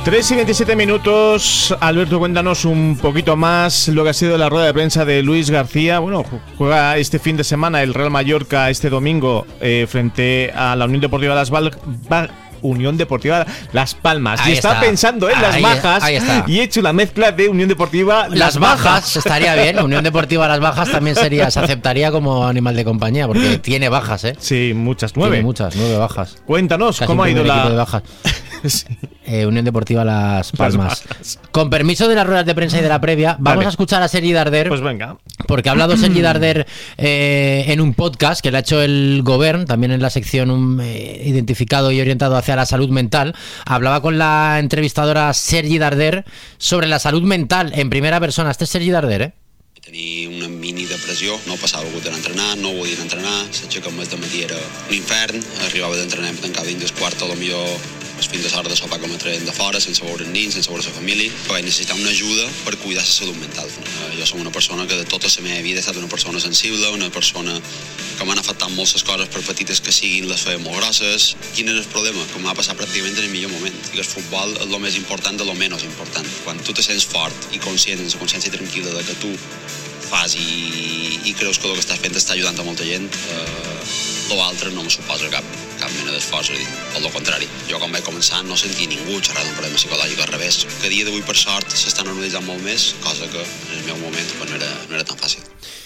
3:27. Alberto, cuéntanos un poquito más lo que ha sido la rueda de prensa de Luis García. Bueno, juega este fin de semana el Real Mallorca este domingo frente a la Unión Deportiva Las Palmas. Ahí y estaba pensando en las bajas y he hecho la mezcla de Unión Deportiva Las Bajas. Estaría bien. Unión Deportiva Las Bajas también se aceptaría como animal de compañía, porque tiene bajas, ¿eh? Sí, muchas, 9. Tiene muchas, 9 bajas. Cuéntanos, Casi ¿cómo ha ido de bajas. Sí. Unión Deportiva Las Palmas. Con permiso de las ruedas de prensa y de la previa, vamos a escuchar a Sergi Darder. Pues venga. Porque ha hablado Sergi Darder en un podcast que le ha hecho el Govern, también en la sección identificado y orientado hacia la salud mental. Hablaba con la entrevistadora Sergi Darder sobre la salud mental en primera persona. Este es Sergi Darder, ¿eh? Tenia una mini depressió, no passava algú d'entrenar, no volien entrenar, s'aixeca al matí era un infern, arribava d'entrenar i tancava dins del quart, potser els fins de l'hora de sopar com a traient de fora, sense veure els nins, sense veure la família, vaig necessitar una ajuda per cuidar la salut mental. Jo som una persona que de tota la meva vida he estat una persona sensible, una persona que m'han afectat molt les coses, per petites que siguin, les feia molt grosses. Quin era el problema? Que m'ha passat pràcticament en el millor moment. I que el futbol és el més important de lo menys important. Quan tu te sents fort i conscient, amb la consciència tranquil·la de que tu fas i creus que el que estàs fent està ajudant a molta gent, l'altre no me suposa cap mena d'esforç, al contrari. Jo quan vaig començar no sentia ningú xerrar d'un problema psicològic, al revés. Que a dia d'avui per sort s'està normalitzant molt més, cosa que en el meu moment pues, no era tan fàcil.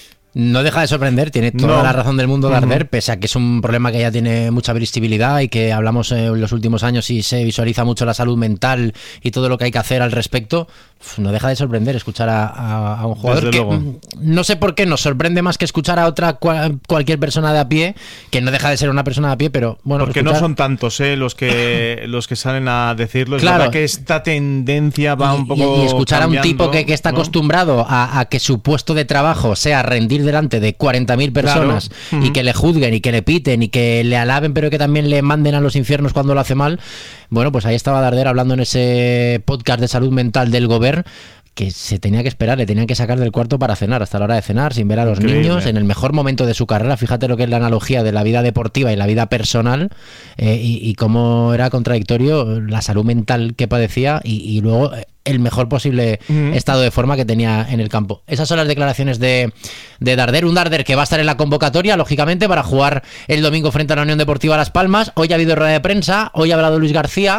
No deja de sorprender, tiene toda la razón del mundo Darder, pese a que es un problema que ya tiene mucha visibilidad y que hablamos en los últimos años y se visualiza mucho la salud mental y todo lo que hay que hacer al respecto. No deja de sorprender escuchar a un jugador que no sé por qué nos sorprende más que escuchar a cualquier persona de a pie, que no deja de ser una persona de a pie, pero bueno, porque no son tantos los que salen a decirlo. Claro. Es verdad que esta tendencia va un poco y escuchar cambiando, a un tipo que está acostumbrado a que su puesto de trabajo sea rendir delante de 40.000 personas, claro, y que le juzguen y que le piten y que le alaben, pero que también le manden a los infiernos cuando lo hace mal. Bueno, pues ahí estaba Darder hablando en ese podcast de salud mental del Govern, que se tenía que esperar, le tenían que sacar del cuarto para cenar, hasta la hora de cenar, sin ver a los niños, en el mejor momento de su carrera. Fíjate lo que es la analogía de la vida deportiva y la vida personal, y cómo era contradictorio la salud mental que padecía y luego el mejor posible estado de forma que tenía en el campo. Esas son las declaraciones de Darder, un Darder que va a estar en la convocatoria, lógicamente, para jugar el domingo frente a la Unión Deportiva Las Palmas. Hoy ha habido rueda de prensa, hoy ha hablado Luis García,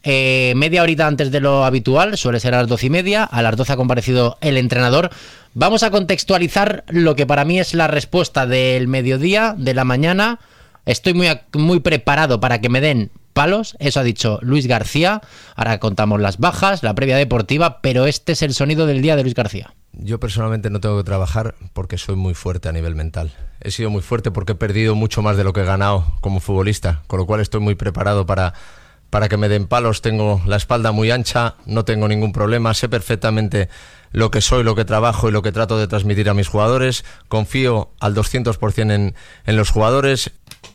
media horita antes de lo habitual, suele ser a las 12:30, a las 12 ha comparecido el entrenador. Vamos a contextualizar lo que para mí es la respuesta del mediodía, de la mañana. Estoy muy preparado para que me den palos, eso ha dicho Luis García. Ahora contamos las bajas, la previa deportiva, pero este es el sonido del día de Luis García. Yo personalmente no tengo que trabajar porque soy muy fuerte a nivel mental. He sido muy fuerte porque he perdido mucho más de lo que he ganado como futbolista, con lo cual estoy muy preparado para que me den palos. Tengo la espalda muy ancha, no tengo ningún problema, sé perfectamente lo que soy, lo que trabajo y lo que trato de transmitir a mis jugadores. Confío al 200% en los jugadores.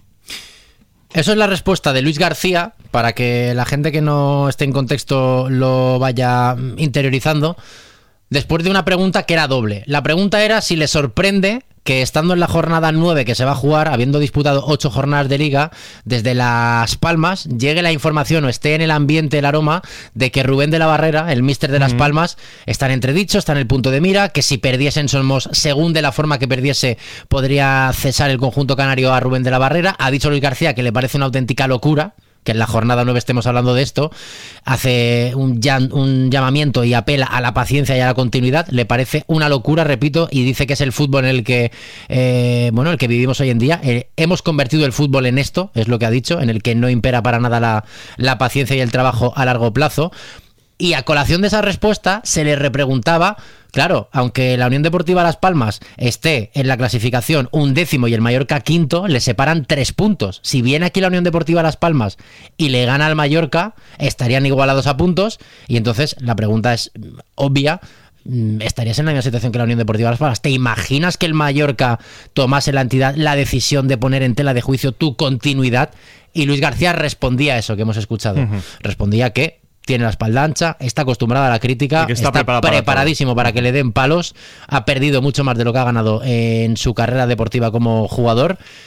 Eso es la respuesta de Luis García, para que la gente que no esté en contexto lo vaya interiorizando, después de una pregunta que era doble. La pregunta era si le sorprende que estando en la jornada 9 que se va a jugar, habiendo disputado 8 jornadas de liga, desde Las Palmas, llegue la información o esté en el ambiente, el aroma, de que Rubén de la Barrera, el míster de Las Palmas, está en entredicho, está en el punto de mira, que si perdiesen Somos, según de la forma que perdiese, podría cesar el conjunto canario a Rubén de la Barrera. Ha dicho Luis García que le parece una auténtica locura que en la jornada 9 estemos hablando de esto. Hace un llamamiento y apela a la paciencia y a la continuidad. Le parece una locura, repito, y dice que es el fútbol en el que el que vivimos hoy en día. Hemos convertido el fútbol en esto, es lo que ha dicho, en el que no impera para nada la paciencia y el trabajo a largo plazo. Y a colación de esa respuesta se le repreguntaba, claro, aunque la Unión Deportiva Las Palmas esté en la clasificación 11º y el Mallorca 5º, le separan 3 puntos. Si viene aquí la Unión Deportiva Las Palmas y le gana al Mallorca, estarían igualados a puntos. Y entonces la pregunta es obvia: ¿estarías en la misma situación que la Unión Deportiva Las Palmas? ¿Te imaginas que el Mallorca tomase la entidad la decisión de poner en tela de juicio tu continuidad? Y Luis García respondía a eso que hemos escuchado. Respondía que tiene la espalda ancha, está acostumbrada a la crítica, está preparadísimo para que le den palos, ha perdido mucho más de lo que ha ganado en su carrera deportiva como jugador.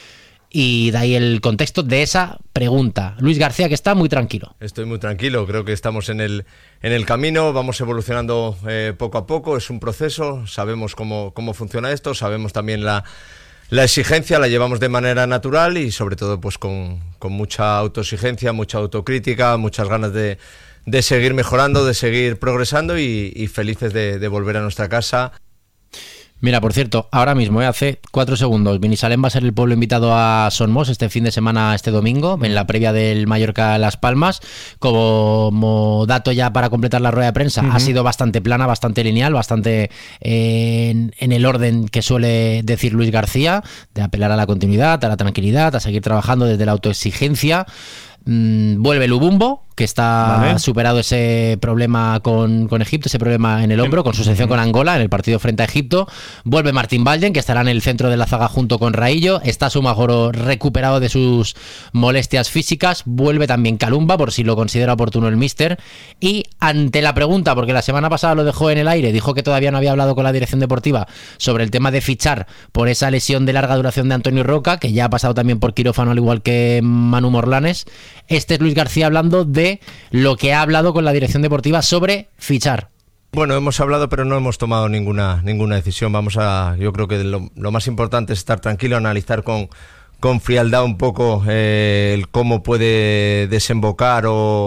y de ahí el contexto de esa pregunta. Luis García, que está muy tranquilo. Estoy muy tranquilo, creo que estamos en el camino, vamos evolucionando poco a poco, es un proceso, sabemos cómo funciona esto, sabemos también la exigencia, la llevamos de manera natural y sobre todo pues con mucha autoexigencia, mucha autocrítica, muchas ganas de seguir mejorando, de seguir progresando y felices de volver a nuestra casa. Mira, por cierto, ahora mismo, hace 4 segundos, Binissalem va a ser el pueblo invitado a Son Mos este fin de semana, este domingo, en la previa del Mallorca Las Palmas. Como dato ya para completar la rueda de prensa, ha sido bastante plana, bastante lineal, bastante en el orden que suele decir Luis García, de apelar a la continuidad, a la tranquilidad, a seguir trabajando desde la autoexigencia. Vuelve Lubumbo, que está superado ese problema con Egipto, ese problema en el hombro, con su selección con Angola en el partido frente a Egipto. Vuelve Martín Valden, que estará en el centro de la zaga junto con Raillo. Está Sumagoro recuperado de sus molestias físicas. Vuelve también Kalumba, por si lo considera oportuno el míster. Y ante la pregunta, porque la semana pasada lo dejó en el aire, dijo que todavía no había hablado con la dirección deportiva sobre el tema de fichar por esa lesión de larga duración de Antonio Roca, que ya ha pasado también por quirófano al igual que Manu Morlanes. Este es Luis García hablando de lo que ha hablado con la dirección deportiva sobre fichar. Bueno, hemos hablado pero no hemos tomado ninguna decisión. Yo creo que lo más importante es estar tranquilo, analizar con frialdad un poco el cómo puede desembocar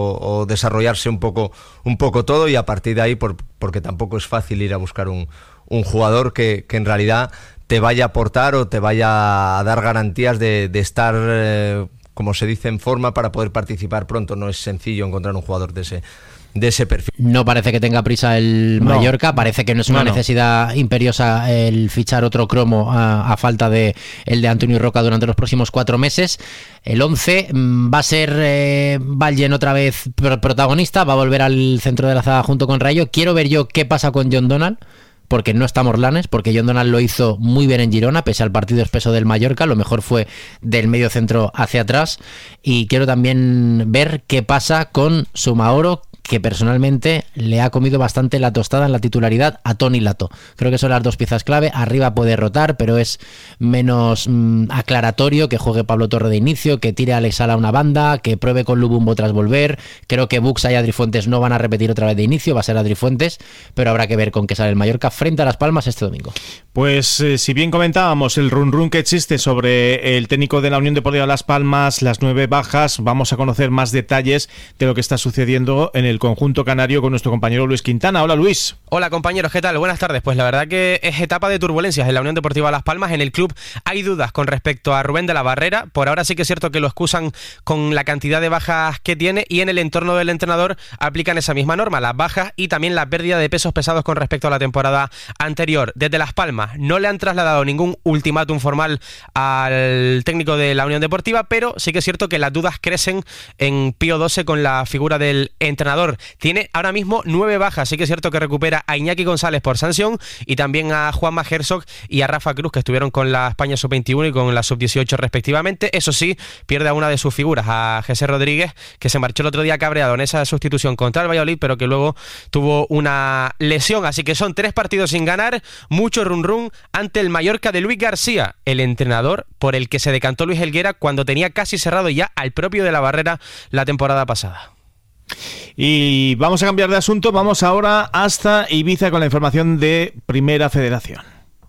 o desarrollarse un poco todo, y a partir de ahí, porque tampoco es fácil ir a buscar un jugador que en realidad te vaya a aportar o te vaya a dar garantías de estar como se dice, en forma para poder participar pronto. No es sencillo encontrar un jugador de ese perfil. No parece que tenga prisa el Mallorca, parece que no es una necesidad imperiosa el fichar otro cromo a falta de el de Antonio Roca durante los próximos 4 meses. El 11 va a ser Valden otra vez protagonista, va a volver al centro de la zaga junto con Rayo. Quiero ver yo qué pasa con John Donald, porque no está Morlanes, porque John Donald lo hizo muy bien en Girona, pese al partido espeso del Mallorca, lo mejor fue del medio centro hacia atrás, y quiero también ver qué pasa con Sumagoro, que personalmente le ha comido bastante la tostada en la titularidad a Toni Lato. Creo que son las 2 piezas clave. Arriba puede rotar, pero es menos aclaratorio que juegue Pablo Torre de inicio, que tire a Alex Sala a una banda, que pruebe con Lubumbo tras volver. Creo que Buxa y Adri Fuentes no van a repetir otra vez de inicio, va a ser Adri Fuentes, pero habrá que ver con qué sale el Mallorca frente a Las Palmas este domingo. Pues si bien comentábamos el run que existe sobre el técnico de la Unión Deportiva Las Palmas, las 9 bajas, vamos a conocer más detalles de lo que está sucediendo en el conjunto canario con nuestro compañero Luis Quintana. Hola, Luis. Hola, compañeros, ¿qué tal? Buenas tardes. Pues la verdad que es etapa de turbulencias en la Unión Deportiva Las Palmas. En el club hay dudas con respecto a Rubén de la Barrera. Por ahora sí que es cierto que lo excusan con la cantidad de bajas que tiene, y en el entorno del entrenador aplican esa misma norma, las bajas y también la pérdida de pesos pesados con respecto a la temporada anterior. Desde Las Palmas no le han trasladado ningún ultimátum formal al técnico de la Unión Deportiva, pero sí que es cierto que las dudas crecen en Pío XII con la figura del entrenador. Tiene ahora mismo 9 bajas, sí que es cierto que recupera a Iñaki González por sanción y también a Juanma Herzog y a Rafa Cruz, que estuvieron con la España Sub-21 y con la Sub-18 respectivamente. Eso sí, pierde a una de sus figuras, a José Rodríguez, que se marchó el otro día cabreado en esa sustitución contra el Valladolid, pero que luego tuvo una lesión. Así que son 3 partidos sin ganar, mucho run ante el Mallorca de Luis García, el entrenador por el que se decantó Luis Helguera cuando tenía casi cerrado ya al propio de la Barrera la temporada pasada. Y vamos a cambiar de asunto, vamos ahora hasta Ibiza con la información de Primera Federación.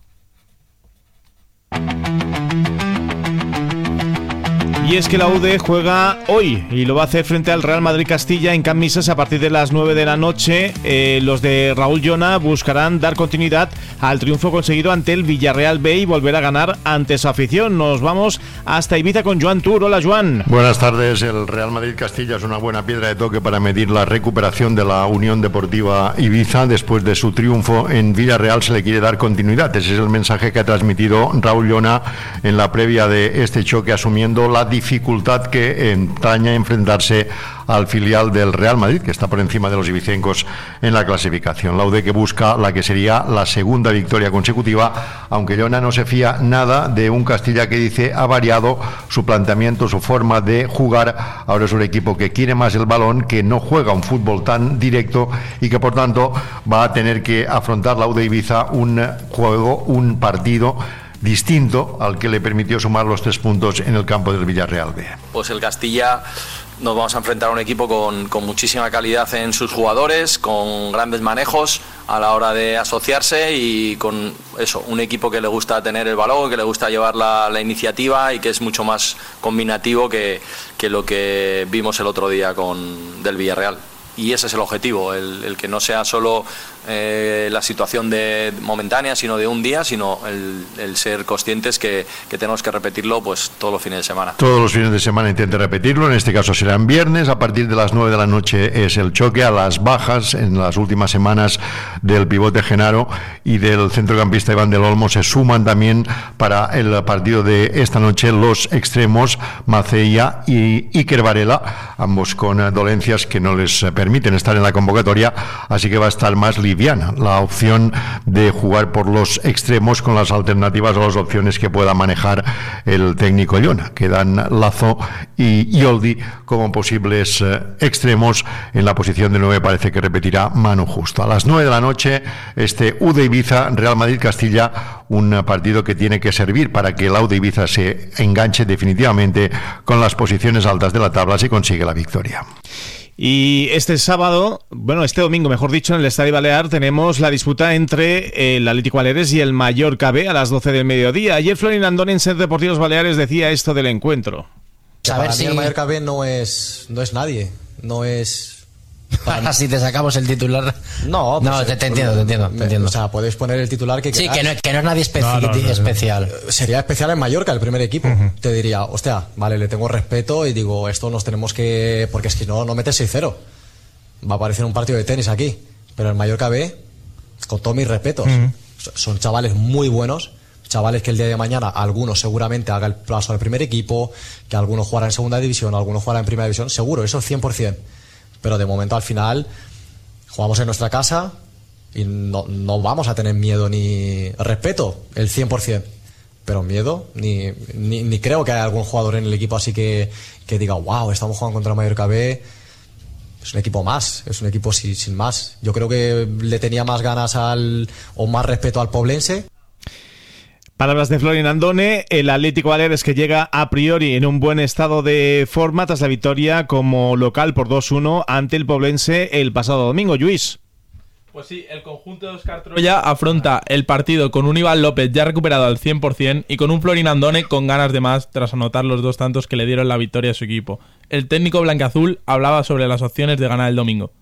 Y es que la UD juega hoy y lo va a hacer frente al Real Madrid Castilla en Can Misas a partir de las 9 de la noche. Los de Raúl Llona buscarán dar continuidad al triunfo conseguido ante el Villarreal B y volver a ganar ante su afición. Nos vamos hasta Ibiza con Joan Tur. Hola, Joan. Buenas tardes. El Real Madrid Castilla es una buena piedra de toque para medir la recuperación de la Unión Deportiva Ibiza. Después de su triunfo en Villarreal se le quiere dar continuidad. Ese es el mensaje que ha transmitido Raúl Llona en la previa de este choque, asumiendo la dificultad que entraña enfrentarse al filial del Real Madrid, que está por encima de los ibicencos en la clasificación. La UD que busca la que sería la segunda victoria consecutiva, aunque Llona no se fía nada de un Castilla que dice ha variado su planteamiento, su forma de jugar. Ahora es un equipo que quiere más el balón, que no juega un fútbol tan directo y que por tanto va a tener que afrontar la UD Ibiza un juego, un partido distinto al que le permitió sumar los 3 puntos en el campo del Villarreal B. Pues el Castilla nos vamos a enfrentar a un equipo con muchísima calidad en sus jugadores, con grandes manejos a la hora de asociarse y con eso, un equipo que le gusta tener el balón, que le gusta llevar la iniciativa y que es mucho más combinativo que lo que vimos el otro día del Villarreal. Y ese es el objetivo, el que no sea solo la situación momentánea, sino de un día, sino el ser conscientes que tenemos que repetirlo pues todos los fines de semana. Todos los fines de semana intente repetirlo, en este caso serán viernes, a partir de las 9 de la noche es el choque, a las bajas en las últimas semanas del pivote Genaro y del centrocampista Iván del Olmo se suman también para el partido de esta noche los extremos Maceia y Iker Varela, ambos con dolencias que no les permiten estar en la convocatoria, así que va a estar más liviana la opción de jugar por los extremos con las alternativas a las opciones que pueda manejar el técnico Llona. Quedan Lazo y Ioldi como posibles extremos. En la posición de 9 parece que repetirá Manu Justo. A las 9 de la noche este UD Ibiza, Real Madrid-Castilla, un partido que tiene que servir para que el UD Ibiza se enganche definitivamente con las posiciones altas de la tabla si consigue la victoria. Y este domingo, mejor dicho, en el Estadio Balear tenemos la disputa entre el Atlético Baleares y el Mallorca B a las 12 del mediodía. Ayer Florin Andoni en Ser Deportivos Baleares decía esto del encuentro. Para mí el Mallorca B no es nadie, no es... Para si te sacamos el titular. No, pues, te entiendo. O sea, podéis poner el titular que queráis. Sí, que no es nadie especial. Sería especial en Mallorca, el primer equipo. Te diría, hostia, vale, le tengo respeto y digo, esto nos tenemos que... Porque es que no metes 6-0. Va a parecer un partido de tenis aquí. Pero el Mallorca B, con todos mis respetos, son chavales muy buenos. Chavales que el día de mañana algunos seguramente haga el paso al primer equipo, que algunos jugarán en segunda división, algunos jugarán en primera división. Seguro, eso 100%. Pero de momento al final jugamos en nuestra casa y no vamos a tener miedo ni respeto, el 100%. Pero miedo, ni creo que haya algún jugador en el equipo así que diga, wow, estamos jugando contra el Mallorca B. Es un equipo más, es un equipo sin más. Yo creo que le tenía más ganas o más respeto al Poblense. Palabras de Florin Andone, el Atlético Baleares que llega a priori en un buen estado de forma tras la victoria como local por 2-1 ante el Poblense el pasado domingo. Lluís. Pues sí, el conjunto de Óscar Troya afronta el partido con un Iván López ya recuperado al 100% y con un Florin Andone con ganas de más tras anotar los 2 tantos que le dieron la victoria a su equipo. El técnico blanquiazul hablaba sobre las opciones de ganar el domingo.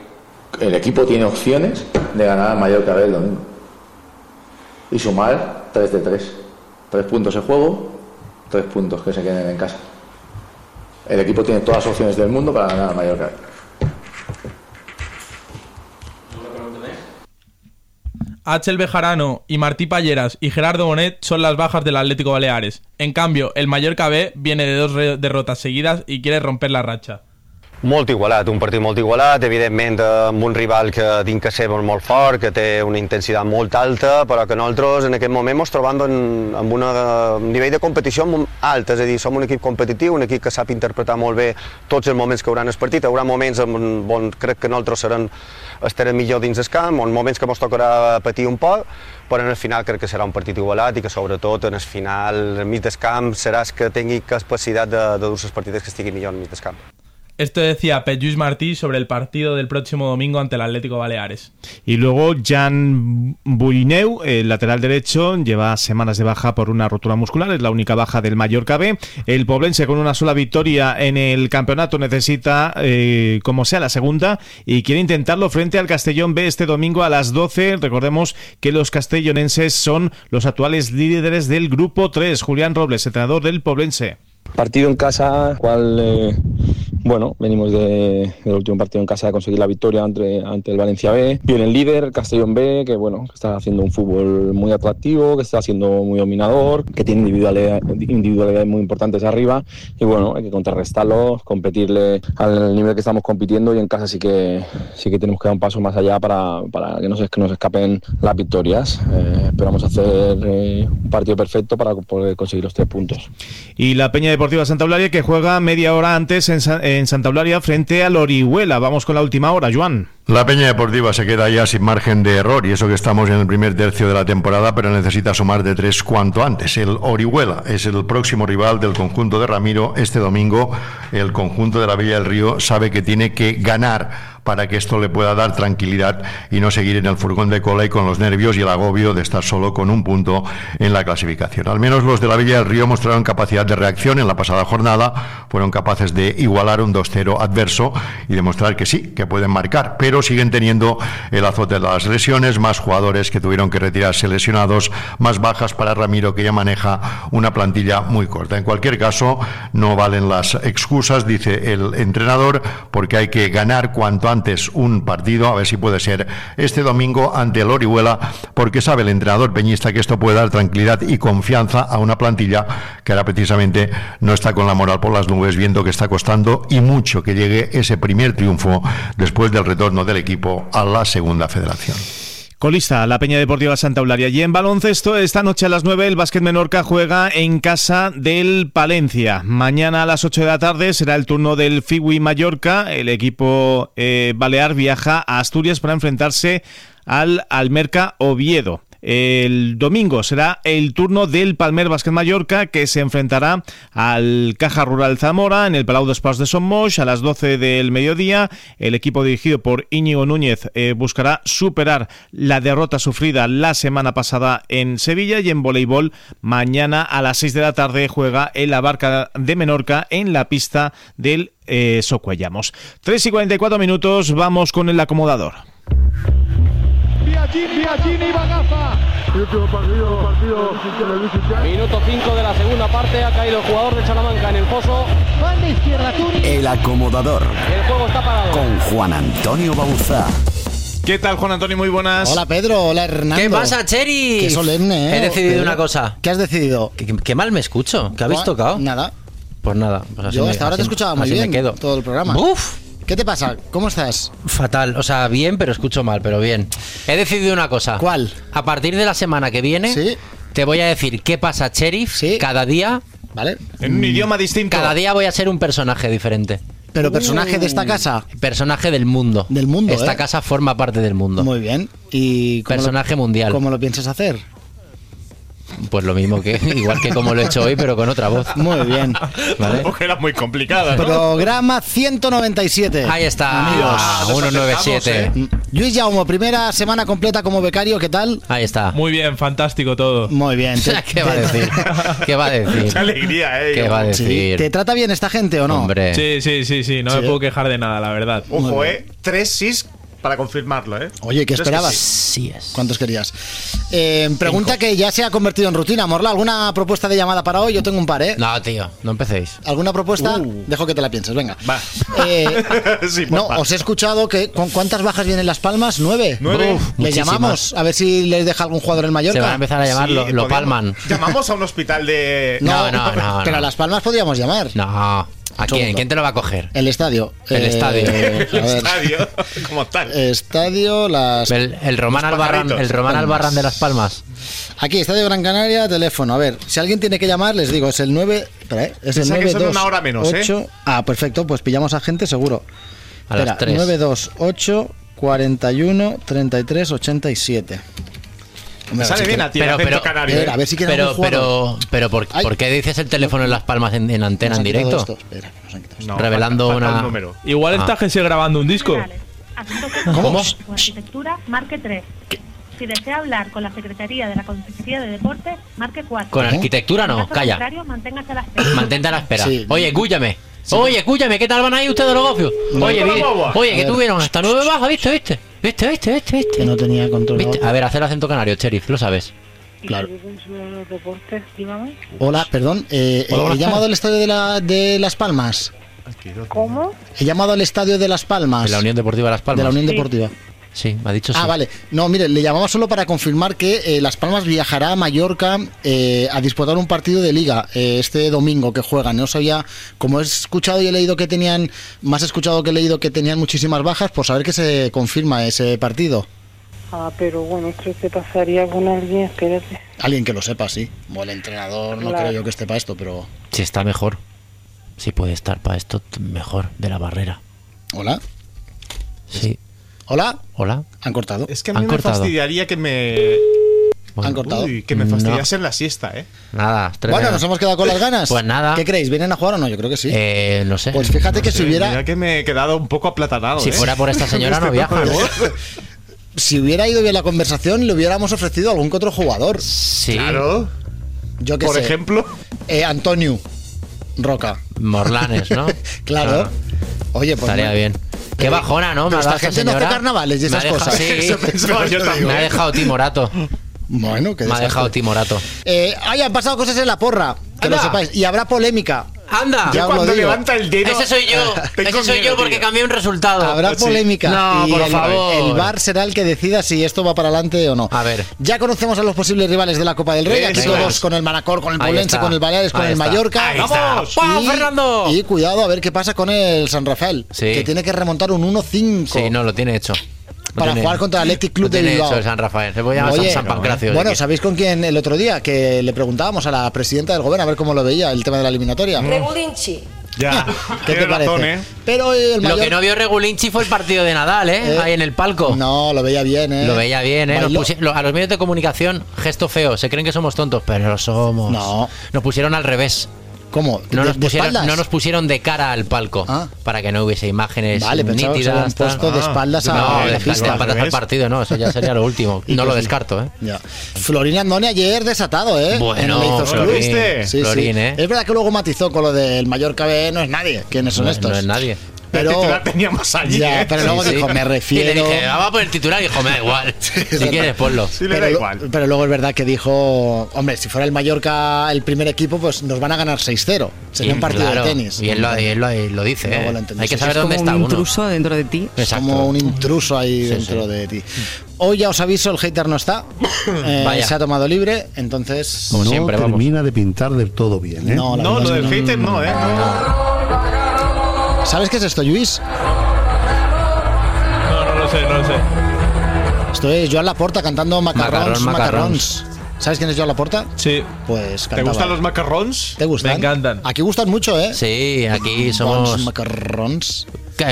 El equipo tiene opciones de ganar al Mallorca el domingo y sumar 3 de 3. 3 puntos en juego, 3 puntos que se queden en casa. El equipo tiene todas las opciones del mundo para ganar al Mallorca. Axel Bejarano y Martí Palleras y Gerardo Bonet son las bajas del Atlético Baleares. En cambio, el Mallorca B viene de 2 derrotas seguidas y quiere romper la racha. Molt igualat, un partit molt igualat, evidentment amb un rival que dintre seva és molt fort, que té una intensitat molt alta, però que nosaltres en aquest moment ens trobem amb un nivell de competició alt, és a dir, som un equip competitiu, un equip que sap interpretar molt bé tots els moments que hauran el partit, hi haurà moments on crec que nosaltres estarem millor dins el camp, moments que ens tocarà patir un poc, però en el final crec que serà un partit igualat i que sobretot en el final, al mig del camp, seràs que tingui capacitat de dur els partits que estigui millor al mig del camp. Esto decía Pep Lluís Martí sobre el partido del próximo domingo ante el Atlético Baleares. Y luego Jan Buineu, el lateral derecho, lleva semanas de baja por una rotura muscular, es la única baja del Mallorca B. El Poblense con una sola victoria en el campeonato necesita, como sea, la segunda y quiere intentarlo frente al Castellón B este domingo a las 12. Recordemos que los castellonenses son los actuales líderes del grupo 3. Julián Robles, entrenador del Poblense. Partido en casa, cual venimos del último partido en casa de conseguir la victoria ante el Valencia B. Viene el líder, el Castellón B, que que está haciendo un fútbol muy atractivo, que está siendo muy dominador, que tiene individualidades muy importantes arriba y hay que contrarrestarlo, competirle al nivel que estamos compitiendo y en casa sí que tenemos que dar un paso más allá para que no se nos escapen las victorias. Esperamos hacer un partido perfecto para poder conseguir los 3 puntos. Y la Peña Deportiva Santa Eulalia que juega media hora antes en en Santa Eulalia frente al Orihuela. Vamos con la última hora, Joan. La Peña Deportiva se queda ya sin margen de error, y eso que estamos en el primer tercio de la temporada, pero necesita sumar de 3 cuanto antes. El Orihuela es el próximo rival del conjunto de Ramiro este domingo. El conjunto de la Bella del Río sabe que tiene que ganar para que esto le pueda dar tranquilidad y no seguir en el furgón de cola y con los nervios y el agobio de estar solo con un punto en la clasificación. Al menos los de la Bella del Río mostraron capacidad de reacción en la pasada jornada, fueron capaces de igualar un 2-0 adverso y demostrar que sí, que pueden marcar, pero siguen teniendo el azote de las lesiones, más jugadores que tuvieron que retirarse lesionados, más bajas para Ramiro, que ya maneja una plantilla muy corta. En cualquier caso, no valen las excusas, dice el entrenador, porque hay que ganar cuanto antes un partido, a ver si puede ser este domingo ante el Orihuela, porque sabe el entrenador peñista que esto puede dar tranquilidad y confianza a una plantilla que ahora precisamente no está con la moral por las nubes, viendo que está costando y mucho que llegue ese primer triunfo después del retorno del equipo a la segunda federación. Colista, la Peña Deportiva Santa Eulalia. Y en baloncesto, esta noche a las 9 el Básquet Menorca juega en casa del Palencia. Mañana a las 8 de la tarde será el turno del Figui Mallorca. El equipo balear viaja a Asturias para enfrentarse al Almerca Oviedo. El domingo será el turno del Palmer Básquet Mallorca, que se enfrentará al Caja Rural Zamora en el Palau d'Esports de Son Moix a las 12 del mediodía. El equipo dirigido por Íñigo Núñez buscará superar la derrota sufrida la semana pasada en Sevilla. Y en voleibol, mañana a las 6 de la tarde juega el Abarca de Menorca en la pista del Socuellamos. 3:44, vamos con el acomodador. Biagini Bagafa. Minuto 5 de la segunda parte. Ha caído el jugador de Salamanca en el pozo. Banda izquierda, Turi. El acomodador. El juego está parado. Con Juan Antonio Bauzá. ¿Qué tal, Juan Antonio? Muy buenas. Hola, Pedro. Hola, Hernando. ¿Qué pasa, Cheri? Qué solemne, ¿eh? He decidido Pedro. una cosa. ¿Qué has decidido? Qué mal me escucho. ¿Qué habéis tocado? Nada. Pues nada. Pues así Yo hasta ahora te escuchaba muy bien. Me quedo. Todo el programa. ¡Uf! ¿Qué te pasa? ¿Cómo estás? Fatal, o sea, bien, pero escucho mal, pero bien. He decidido una cosa. ¿Cuál? A partir de la semana que viene, ¿Sí? te voy a decir qué pasa, Sheriff, ¿Sí? cada día. ¿Vale? En un idioma distinto. Cada día voy a ser un personaje diferente. ¿Pero personaje de esta casa? Personaje del mundo. Del mundo, Esta casa forma parte del mundo. Muy bien. ¿Y personaje mundial. ¿Cómo lo piensas hacer? Pues lo mismo que, igual que como lo he hecho hoy, pero con otra voz. Muy bien. ¿Vale? Porque era muy complicada, ¿no? Programa 197. Ahí está, amigos. 197. Luis Jaume, primera semana completa como becario, ¿qué tal? Ahí está. Muy bien, fantástico todo. Muy bien. ¿Qué va a decir? ¿Qué va a decir? Qué alegría, ¿eh? ¿Qué va a decir? Sí. ¿Te trata bien esta gente o no? Hombre. Sí, no me puedo quejar de nada, la verdad. Ojo, 3 sís para confirmarlo, ¿eh? Oye, ¿qué esperabas? Sí es. ¿Cuántos querías? Pregunta que ya se ha convertido en rutina. Morla, ¿alguna propuesta de llamada para hoy? Yo tengo un par, ¿eh? No, tío, no empecéis. ¿Alguna propuesta? Dejo que te la pienses, venga. Va. Sí, no, porfa. os he escuchado que ¿con cuántas bajas vienen Las Palmas? 9. Nueve. Uf, ¿le Muchísimas. llamamos? A ver si les deja algún jugador en Mallorca. Se van a empezar a llamar, Sí, lo podríamos- palman. Llamamos a un hospital de... No. Pero a Las Palmas podríamos llamar. No. ¿A quién? Segundo. ¿Quién te lo va a coger? El estadio. El estadio. A ver. estadio, como tal. Estadio Las... El Román Los Albarrán, pajaritos. el Román Albarrán de Las Palmas. Aquí, Estadio Gran Canaria, teléfono. A ver, si alguien tiene que llamar, les digo, es el 9... Espera, es el Piensa que son 928. una hora menos, 8. Ah, perfecto, pues pillamos a gente seguro. A las 3. 928 41 33 87. Me sale bien a ti el acento canario. A ver si quieren algún jugador. Pero ¿por qué dices el teléfono en Las Palmas en antena, en directo? Espera, nos han quitado esto. No, Revelando falta una... un número. Igual está Jesse grabando un disco. ¿Cómo? Con arquitectura, marque 3. Si desea hablar con la Secretaría de la Consejería de Deportes, marque 4. Con arquitectura no, En caso calla. contrario, manténgase a la espera. Mantente a la espera. Sí. Oye, escúchame. Oye, escúchame, ¿qué tal van ahí ustedes los gofios? Oye, A que ver. tuvieron hasta 9 bajas, ¿viste? Que no tenía control. ¿Viste? A ver, hacer el acento canario, Sheriff, lo sabes. Claro. Deportes, dígame. Hola, perdón. Hola, he llamado al estadio de Las Palmas. ¿Cómo? He llamado al estadio de Las Palmas. De la Unión Deportiva Las Palmas. De la Unión Deportiva. Sí, me ha dicho sí. Ah, vale. No, mire, le llamamos solo para confirmar que Las Palmas viajará a Mallorca a disputar un partido de liga este domingo que juegan. No sabía, como he escuchado y he leído que tenían, más escuchado que he leído que tenían muchísimas bajas, por saber que se confirma ese partido. Ah, pero bueno, esto se pasaría con alguien, espérate. Alguien que lo sepa, sí. Como el entrenador, no Claro. creo yo que esté para esto, pero... Sí, está mejor. Si puede estar para esto, mejor, de la Barrera. Hola. Sí. Hola. Hola. Han cortado. Es que a mí me fastidiaría que me... Han cortado. Uy, que me fastidiase en la siesta, ¿eh? Nada. Bueno, nos hemos quedado con las ganas. Pues nada. ¿Qué creéis? ¿Vienen a jugar o no? Yo creo que sí. No sé. Pues fíjate que si hubiera... Mira que me he quedado un poco aplatanado, Si fuera por esta señora no viaja. Si hubiera ido bien la conversación, le hubiéramos ofrecido a algún que otro jugador. Sí. Claro. Yo qué Por sé. ejemplo. Antonio Roca. Claro. Claro. Oye, pues estaría bien. Qué bajona, ¿no? Pero Me ha dado esta gente esta no hace señora. carnavales y esas cosas. Sí. Eso pensaba yo también. Me ha dejado timorato. Bueno, que Me ha dejado timorato. Han pasado cosas en la porra, que Anda. lo sepáis. Y habrá polémica. ¡Anda! Ya os lo Cuando digo. levanta el dedo... Ese soy yo. Ese soy yo porque cambié un resultado. Habrá polémica. No, y por favor. El VAR será el que decida si esto va para adelante o no. A ver. Ya conocemos a los posibles rivales de la Copa del Rey. Aquí Eso todos es. con el Manacor, con el Ahí Polense, está. con el Baleares, con Ahí el está. Mallorca. Ahí está. ¡Vamos! ¡Vamos, Fernando! Y cuidado a ver qué pasa con el San Rafael. Sí. Que tiene que remontar un 1-5. Sí, no, lo tiene hecho. Para jugar contra el Athletic Club de tiene Bilbao. hecho el San Rafael. Se puede llamar Oye, San Pancracio. bueno, ¿sabéis con quién el otro día? Que le preguntábamos a la presidenta del gobierno a ver cómo lo veía el tema de la eliminatoria. Regulinchi. Ya. ¿Qué te Tienes parece? razón, ¿eh? Pero el Lo mayor... que no vio Regulinchi fue el partido de Nadal, ahí en el palco. No, lo veía bien, Lo veía bien, Bailó. A los medios de comunicación, gesto feo. Se creen que somos tontos, pero lo somos. No. Nos pusieron al revés. ¿Cómo? No nos, ¿De espaldas? no nos pusieron de cara al palco para que no hubiese imágenes Vale, pensaba que se habían nítidas. tal. puesto de espaldas a No, la de pista. espaldas al partido, no, eso ya sería lo último. Y No lo pues- descarto, Ya. Florín Andone ayer desatado, Bueno, en el Leizos Club. Florín, Sí, Florín, sí. Es verdad que luego matizó con lo del Mallorca B, no es nadie. ¿Quiénes son estos? No es nadie. Pero El titular teníamos allí, ya, ¿eh? pero luego dijo, me refiero. Y le dije, vamos a poner el titular y dijo, me da igual. Si quieres, ponlo. Sí, le da igual. Pero luego es verdad que dijo, hombre, si fuera el Mallorca el primer equipo, pues nos van a ganar 6-0. Sería un partido Claro, de tenis. Y él lo dice, Luego ¿eh? lo entendí. Hay que Sí, saber es dónde como está un uno. Intruso dentro de ti. Exacto. Como un intruso ahí Sí, dentro sí. de ti. Hoy ya os aviso, el hater no está. Vaya. Se ha tomado libre, entonces. Como siempre, vamos. termina de pintar del todo bien, ¿eh? No, la No, verdad lo es del que hater no, ¿eh? ¿Sabes qué es esto, Luis? No lo sé. Esto es Joan Laporta cantando Macarrons. Macarrons. ¿Sabes quién es Joan Laporta? Sí. Pues ¿Te cantaba. gustan los macarrons? ¿Te gustan? Me encantan. Aquí gustan mucho, ¿eh? Sí, aquí Bons somos Macarrons.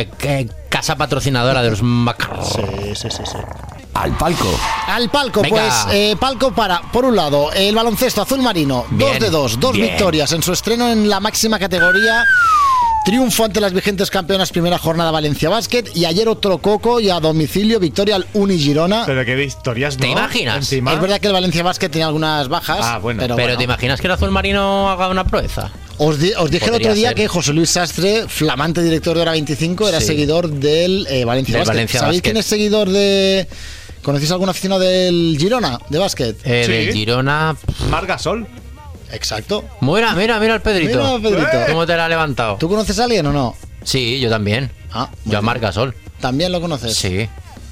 casa patrocinadora de los macarrones. Sí. Al palco. Al palco, Venga. pues, palco para, por un lado, el baloncesto azul marino, Bien, 2-2, dos bien. victorias en su estreno en la máxima categoría. Triunfo ante las vigentes campeonas, primera jornada Valencia Basket. Y ayer otro coco y a domicilio, victoria al Uni Girona. Pero qué victorias, ¿no? ¿Te imaginas? Encima. Es verdad que el Valencia Basket tenía algunas bajas. Ah, bueno. Pero bueno. ¿te imaginas que el azul marino haga una proeza? Os dije el Podría otro día ser. que José Luis Sastre, flamante director de Hora 25, era Sí. seguidor del Valencia Del Basket. Valencia ¿Sabéis Basket. quién es seguidor de... ¿Conocéis algún aficionado del Girona, de básquet? Del Girona. Mar Gasol. Exacto. Mira el Pedrito. Mira, Pedrito. ¿Cómo te la ha levantado? ¿Tú conoces a alguien o no? Sí, yo también. Ah, Yo a Marc Gasol. ¿También lo conoces? Sí.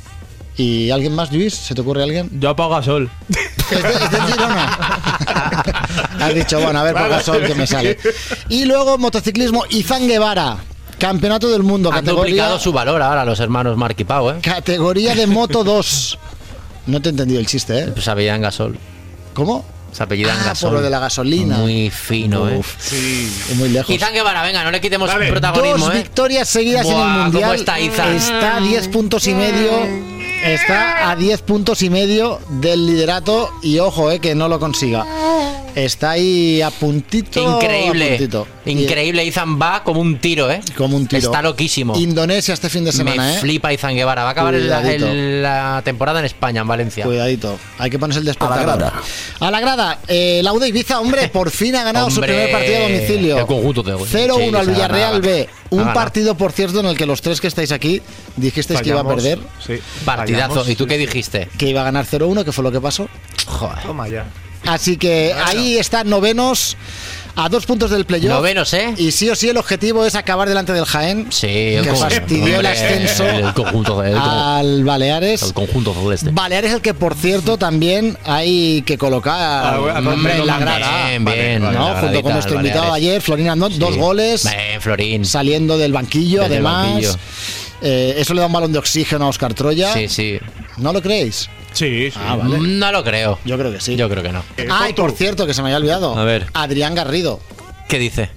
¿Y alguien más, Luis? ¿Se te ocurre alguien? Yo apago a Sol. ¿Es del Girona? Has dicho, bueno, a ver por Gasol que me sale. Y luego motociclismo, Izan Guevara. Campeonato del mundo, Han duplicado su valor ahora los hermanos Marc y Pau, ¿eh? categoría de Moto 2. No te he entendido el chiste, ¿eh? Pues se apellidan Gasol. ¿Cómo? Se apellidan Gasol. por lo de la gasolina. Muy fino, ¿eh? Sí. Muy lejos. Izan Guevara, venga, no le quitemos Dale. protagonismo, Dos ¿eh? victorias seguidas en Buah, el Mundial. ¿cómo está Izan? Está a 10 puntos y medio. Está a 10 puntos y medio del liderato. Y ojo, que no lo consiga. Está ahí a puntito. Increíble. a puntito. Increíble, Izan va como un tiro, ¿eh? Como un tiro. Está loquísimo. Indonesia este fin de semana, Me flipa Izan Guevara. Va a acabar Cuidadito. la temporada en España, en Valencia. Cuidadito. Hay que ponerse el despertador. A la grada. A la grada. La UD Ibiza, hombre, por fin ha ganado su Hombre, primer partido a domicilio. el conjunto de 0-1 al se ha Villarreal ganado. B. Ha Un ganado. partido, por cierto, en el que los tres que estáis aquí dijisteis que iba a Fallamos. perder, Sí. Partidazo. Fallamos. ¿Y tú qué dijiste? que iba a ganar 0-1, que fue lo que pasó. Joder. Toma ya. Así que ahí están novenos, a 2 puntos del playoff. Novenos, ¿eh? Y sí o sí el objetivo es acabar delante del Jaén, Sí, que fastidió el ascenso el conjunto al Baleares. el conjunto celeste. Baleares, el que por cierto también hay que colocar hombre, en la grada. Bien, ¿no? la Junto con gradita nuestro del invitado Baleares. ayer, Florín Andón, Sí. 2 goles, Bien, Florín. saliendo del banquillo, Desde el además. banquillo. Eso le da un balón de oxígeno a Óscar Troya. Sí, sí. ¿No lo creéis? Sí, sí. Ah, vale. No lo creo. Yo creo que sí. Yo creo que no. Ah, y por cierto, que se me había olvidado. A ver. Adrián Garrido. ¿Qué dice?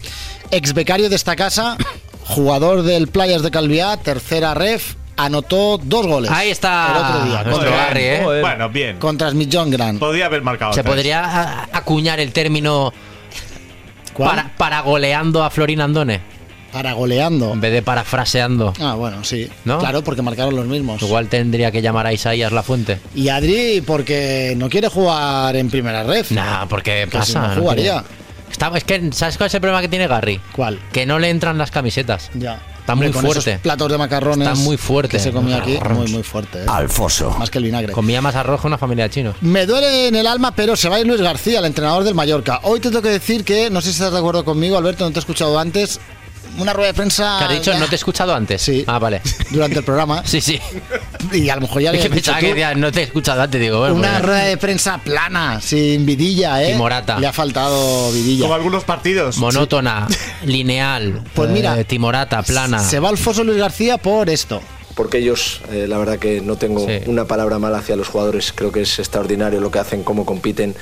ex becario de esta casa, jugador del Playas de Calviá, tercera ref, anotó 2 goles. Ahí está el otro día. nuestro Garri, ¿eh? Bueno, bien. Contra Smith-John Gran. Podría haber marcado. Se podría acuñar el término paragoleando a Florin Andone. Paragoleando. En vez de parafraseando. Ah, bueno, sí. ¿No? Claro, porque marcaron los mismos. Igual tendría que llamar a Isaías Lafuente. Y Adri, porque no quiere jugar en primera ref. Nah, porque Que si pasa. no jugaría. Es que, ¿sabes cuál es el problema que tiene Garri? ¿Cuál? Que no le entran las camisetas. Ya. Está muy Con fuerte. esos platos de macarrones. Está muy fuerte. Que se comía aquí. Muy fuerte. Alfoso. Más que el vinagre. Comía más arroz que una familia de chinos. Me duele en el alma, pero se va a ir Luis García, el entrenador del Mallorca. Hoy te tengo que decir que, no sé si estás de acuerdo conmigo, Alberto, no te he escuchado antes. Una rueda de prensa. ¿Qué has dicho? ¿No te he escuchado antes? Sí. Ah, vale. Durante el programa. Sí. Y a lo mejor ya Es que habías dicho pensaba tú. que decía, no te he escuchado antes, digo, bueno. Una pues, rueda de prensa plana, sin vidilla, ¿eh? Y Morata. Le ha faltado vidilla. Como algunos partidos. monótona, lineal. Pues mira, Timorata, plana. Se va Alfonso Luis García por esto. Porque ellos, la verdad que no tengo una palabra mala hacia los jugadores, creo que es extraordinario lo que hacen, cómo compiten.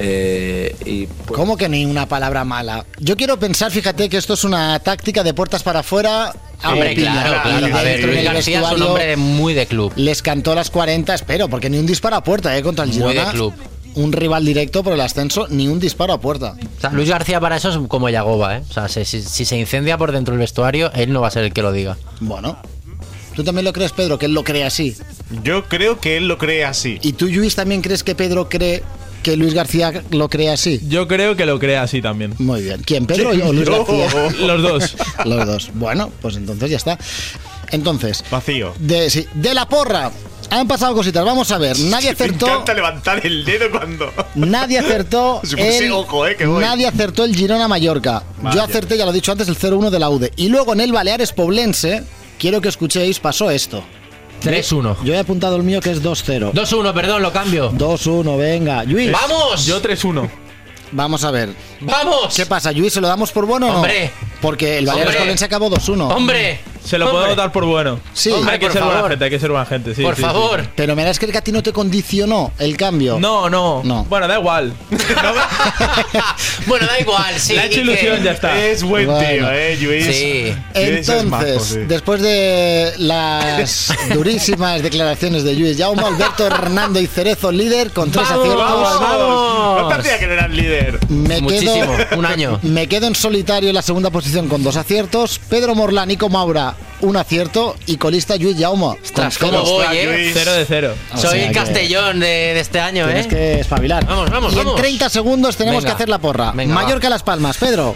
¿Cómo que ni una palabra mala? Yo quiero pensar, fíjate, que esto es una táctica de puertas para afuera. Hombre, claro. A ver, Luis García es un hombre muy de club. Les cantó las 40, espero, porque ni un disparo a puerta, contra el Girona. Muy de club. Un rival directo por el ascenso, ni un disparo a puerta. O sea, Luis García para eso es como Yagoba, ¿eh? O sea, si se incendia por dentro del vestuario, él no va a ser el que lo diga. Bueno. ¿Tú también lo crees, Pedro, que él lo cree así? Yo creo que él lo cree así. ¿Y tú, Luis, también crees que Pedro cree que Luis García lo cree así? Yo creo que lo cree así también. Muy bien. ¿Quién, Pedro o Luis García? Los dos. Los dos. Bueno, pues entonces ya está. Entonces, vacío. De la porra. Han pasado cositas, vamos a ver. Nadie acertó. Me encanta levantar el dedo cuando. Nadie acertó. Nadie acertó el Girona Mallorca. Vaya. Yo acerté, ya lo he dicho antes, el 0-1 de la UDE. Y luego en el Baleares Poblense, quiero que escuchéis, pasó esto. 3-1. Yo he apuntado el mío que es 2-0. 2-1, perdón, lo cambio. 2-1, venga. Luis. ¡Vamos! Yo 3-1. Vamos a ver. ¡Vamos! ¿Qué pasa, Luis? ¿Se lo damos por bueno o no? ¡Hombre! Porque el Baleares Poblense acabó 2-1. ¡Hombre! Se lo puedo dar por bueno. Sí. Hay que ser buena gente, hay que ser buena gente. Sí, por sí, favor. sí. Pero me das que a ti no te condicionó el cambio. No. Bueno, da igual. Bueno, da igual, sí. Le ha hecho ilusión, ya está. Es buen tío, Luis. Sí. Entonces, después de las durísimas declaraciones de Luis Jaume, Alberto, Hernando y Cerezo, líder con 3 aciertos. ¡Vamos! No parecía que era el líder. Muchísimo, un año. Me quedo en solitario en la segunda posición con 2 aciertos. Pedro Morlán, Nico Maura, 1 acierto. Y colista Luis Jaume. Ostras, ¿cómo voy, 0 de 0. Soy el Castellón de este año, Tienes que espabilar. Vamos. Y en 30 segundos tenemos que hacer la porra. Venga, Mallorca Las Palmas, Pedro.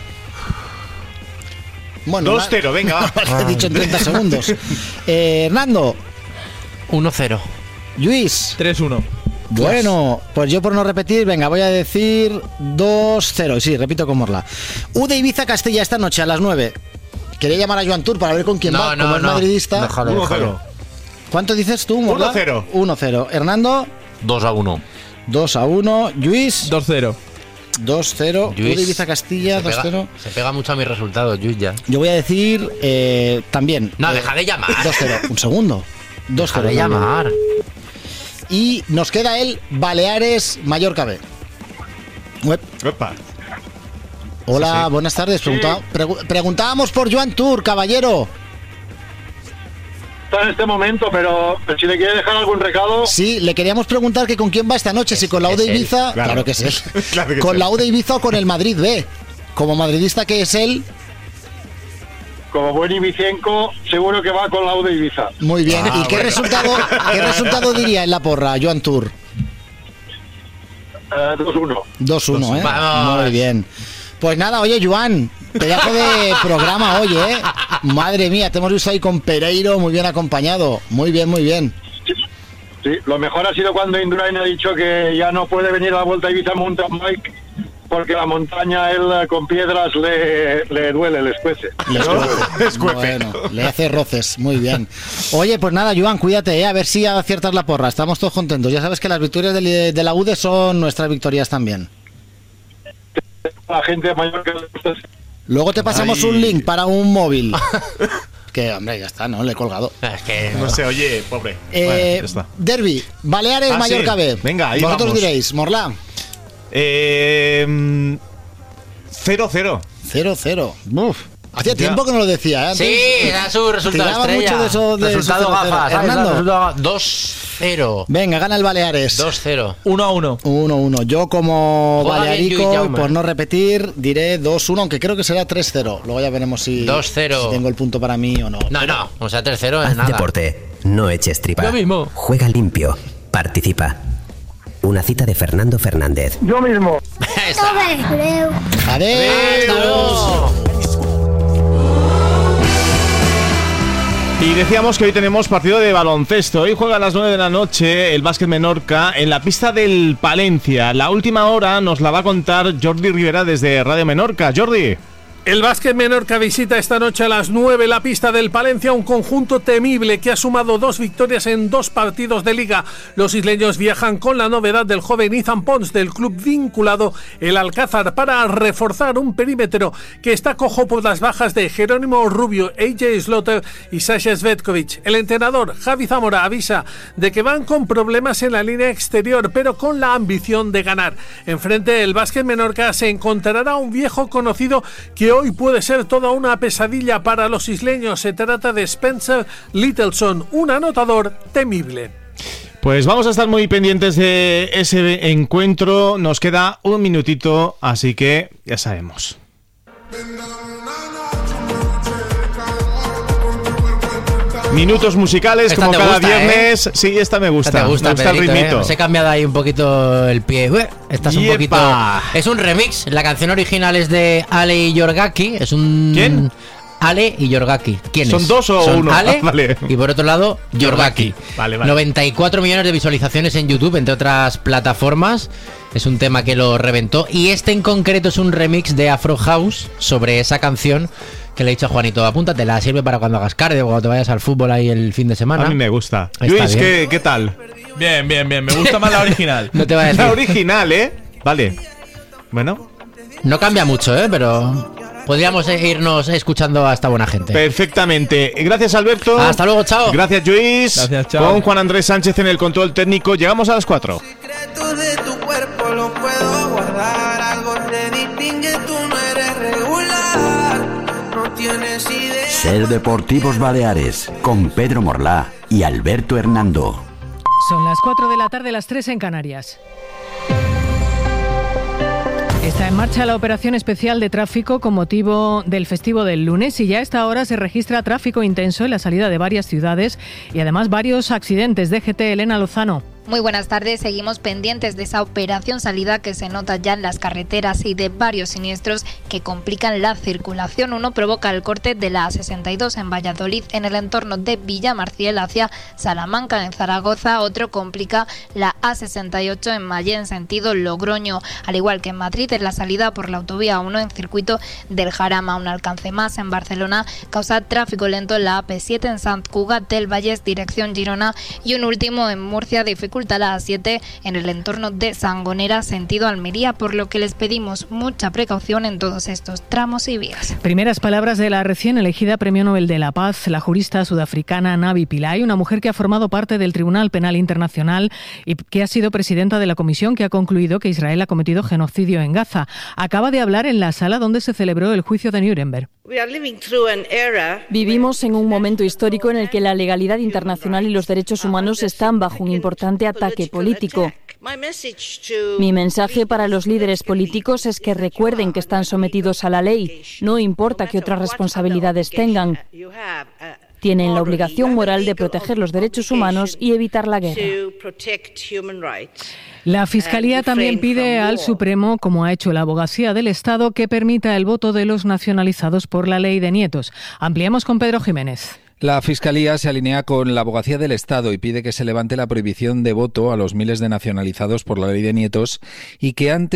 Bueno, 2-0, venga. He dicho en 30 segundos. Hernando. 1-0. Luis. 3-1. Bueno, pues yo por no repetir, venga, voy a decir 2-0. Sí, repito con Morla. UDE Ibiza Castilla esta noche a las 9. Quería llamar a Joan Tour para ver con quién va, como es madridista. 1-0. ¿Cuánto dices tú, Morla? 1-0. 1-0. Hernando. 2-1. 2-1. Luis. 2-0. 2-0. UDE Ibiza Castilla, 2-0. Se pega mucho a mis resultados, Luis, ya. Yo voy a decir también. No, deja de llamar. 2-0. Un segundo. 2-0. Deja de llamar. Y nos queda el Baleares Mallorca B. Epa. Hola, Sí. buenas tardes. Preguntábamos por Joan Tour, caballero. Está en este momento, pero si le quiere dejar algún recado. Sí, le queríamos preguntar que con quién va esta noche, si con la UDE Ibiza, claro que es él. Claro que Con es la él. UDE Ibiza o con el Madrid B. Como madridista que es él, Como buen ibicenco, seguro que va con la UDE Ibiza. muy bien. ¿Y qué resultado diría en la porra, Joan Tour? 2-1. 2-1, ¿eh? Vamos. Muy bien. Pues nada, oye, Joan, pedazo de programa hoy, ¿eh? Madre mía, te hemos visto ahí con Pereiro, muy bien acompañado. Muy bien, muy bien. Sí, lo mejor ha sido cuando Indurain ha dicho que ya no puede venir a la Vuelta a Ibiza Mountain Bike porque la montaña él con piedras le duele, le escuece. Bueno, le hace roces, muy bien. Oye, pues nada, Joan, cuídate, ¿eh? A ver si aciertas la porra. Estamos todos contentos. Ya sabes que las victorias de la UDE son nuestras victorias también. La gente mayor que le gusta. Luego te pasamos un link para un móvil. Que, hombre, ya está, ¿no? Le he colgado. Es que No sé, oye, pobre. Bueno, ya está. Derby, Baleares, Ah, Mallorca sí. B. Venga, ahí vosotros vamos. diréis, Morla. 0-0. 0-0. Uf. Hacía tiempo que no lo decía, ¿eh? Sí, era su resultado tiraba estrella. mucho de eso, de resultado su 0-0. gafas, ¿sabes? Hernando. Resultado 2-0. Venga, gana el Baleares. 2-0. 1-1. 1-1. Yo como Juega bien Lluís balearico, Jaume. por no repetir, diré 2-1, aunque creo que será 3-0. Luego ya veremos si 2-0. si tengo el punto para mí o no. No, o sea, 3-0 es Haz nada. deporte, no eches tripa. Yo mismo. Juega limpio, participa. Una cita de Fernando Fernández. Yo mismo. Adiós. Y decíamos que hoy tenemos partido de baloncesto. Hoy juega a las 9 de la noche el Básquet Menorca en la pista del Palencia. La última hora nos la va a contar Jordi Rivera desde Radio Menorca. Jordi. El Básquet Menorca visita esta noche a las 9 la pista del Palencia, un conjunto temible que ha sumado 2 victorias en 2 partidos de liga. Los isleños viajan con la novedad del joven Ethan Pons del club vinculado el Alcázar para reforzar un perímetro que está cojo por las bajas de Jerónimo Rubio, AJ Slaughter y Sasha Svetkovic. El entrenador Javi Zamora avisa de que van con problemas en la línea exterior, pero con la ambición de ganar. Enfrente el Básquet Menorca se encontrará un viejo conocido que hoy puede ser toda una pesadilla para los isleños. Se trata de Spencer Littleson, un anotador temible. Pues vamos a estar muy pendientes de ese encuentro. Nos queda un minutito, así que ya sabemos. Minutos musicales, Esta como te cada gusta, viernes. Sí, esta me gusta. Te gusta, me gusta el Pedrito, ritmito. Se ha cambiado ahí un poquito el pie. Estás un ¡Yepa! poquito. Es un remix. La canción original es de Ale y Yorgaki. Es un. ¿Quién? Ale y Yorgaki. ¿Quiénes? ¿Son dos o Son uno? Ale Vale. y por otro lado Yorgaki. Vale. 94 millones de visualizaciones en YouTube, entre otras plataformas. Es un tema que lo reventó. Y este en concreto es un remix de Afro House sobre esa canción que le he dicho a Juanito. Apúntatela, sirve para cuando hagas cardio o cuando te vayas al fútbol ahí el fin de semana. A mí me gusta. Está Luis, bien. ¿qué tal? Bien. Me gusta más la original. No te va a decir. La original, ¿eh? Vale. Bueno. No cambia mucho, pero podríamos irnos escuchando a esta buena gente. Perfectamente. Gracias, Alberto. Hasta luego, chao. Gracias, Luis. Gracias, chao. Con Juan Andrés Sánchez en el control técnico. Llegamos a las 4. De tu cuerpo lo puedo guardar. Algo te distingue, tú no eres regular. No tienes idea. Ser Deportivos Baleares con Pedro Morlá y Alberto Hernando. Son las 4 de la tarde, las 3 en Canarias. Está en marcha la operación especial de tráfico con motivo del festivo del lunes y ya a esta hora se registra tráfico intenso en la salida de varias ciudades y además varios accidentes. DGT, Elena Lozano. Muy buenas tardes, seguimos pendientes de esa operación salida que se nota ya en las carreteras y de varios siniestros que complican la circulación. Uno provoca el corte de la A62 en Valladolid en el entorno de Villamarciel hacia Salamanca en Zaragoza. Otro complica la A68 en Mallén en sentido Logroño, al igual que en Madrid en la salida por la autovía 1 en circuito del Jarama. Un alcance más en Barcelona causa tráfico lento en la AP7 en Sant Cugat del Vallès dirección Girona y un último en Murcia dificulta la A7 en el entorno de Sangonera sentido Almería, por lo que les pedimos mucha precaución en todos estos tramos y vías. Primeras palabras de la recién elegida Premio Nobel de la Paz, la jurista sudafricana Navi Pillay, una mujer que ha formado parte del Tribunal Penal Internacional y que ha sido presidenta de la comisión que ha concluido que Israel ha cometido genocidio en Gaza. Acaba de hablar en la sala donde se celebró el juicio de Nuremberg. Vivimos en un momento histórico en el que la legalidad internacional y los derechos humanos están bajo un importante ataque político. Mi mensaje para los líderes políticos es que recuerden que están sometidos a la ley, no importa qué otras responsabilidades tengan. Tienen la obligación moral de proteger los derechos humanos y evitar la guerra. La Fiscalía también pide al Supremo, como ha hecho la Abogacía del Estado, que permita el voto de los nacionalizados por la ley de nietos. Ampliamos con Pedro Jiménez. La Fiscalía se alinea con la Abogacía del Estado y pide que se levante la prohibición de voto a los miles de nacionalizados por la ley de nietos y que antes